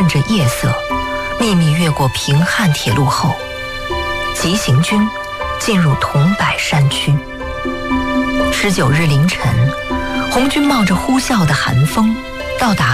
着夜色，秘密越过平汉铁路后，急行军进入桐柏山区。19日凌晨，红军冒着呼啸的寒风到达